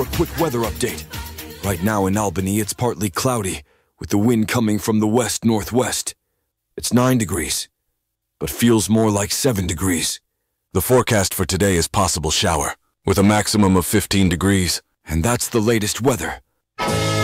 A quick weather update. Right now in Albany, it's partly cloudy, with the wind coming from the west-northwest. It's 9 degrees, but feels more like 7 degrees. The forecast for today is possible shower, with a maximum of 15 degrees, and that's the latest weather.